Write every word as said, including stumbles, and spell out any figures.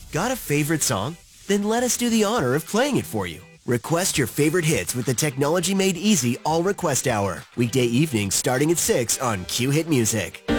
Got a favorite song? Then let us do the honor of playing it for you. Request your favorite hits with the technology made easy All Request Hour. Weekday evenings starting at six on Q Hit Music.